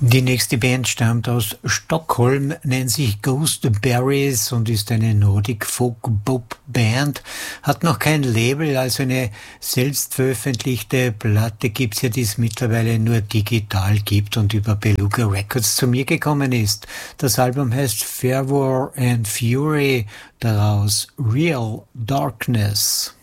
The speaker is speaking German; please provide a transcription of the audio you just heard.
Die nächste Band stammt aus Stockholm, nennt sich Ghostberries und ist eine Nordic Folk Pop Band. Hat noch kein Label, also eine selbst veröffentlichte Platte gibt's ja, die es mittlerweile nur digital gibt und über Beluga Records zu mir gekommen ist. Das Album heißt Fervor and Fury, daraus Real Darkness.